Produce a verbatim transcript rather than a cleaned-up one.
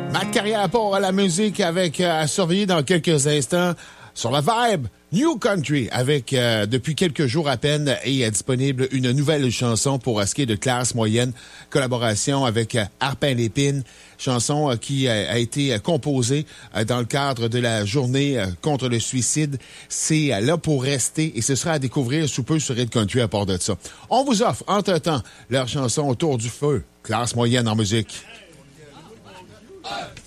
Matt Carrière pour la musique avec euh, à surveiller dans quelques instants sur la vibe New Country avec euh, depuis quelques jours à peine est euh, disponible une nouvelle chanson pour euh, ce qui est de classe moyenne, collaboration avec euh, Arpin Lépine, chanson euh, qui euh, a été euh, composée euh, dans le cadre de la journée euh, contre le suicide. C'est euh, là pour rester et ce sera à découvrir sous peu sur Red Country à part de ça. On vous offre entre-temps leur chanson Autour du feu, classe moyenne en musique.